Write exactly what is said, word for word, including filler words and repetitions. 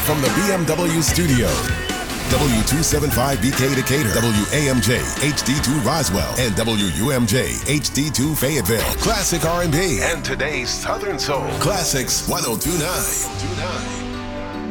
from the B M W studio. W two seventy-five B K Decatur, W A M J H D two Roswell, and W U M J H D two Fayetteville. Classic R and B and today's Southern Soul. Classics one oh two point nine.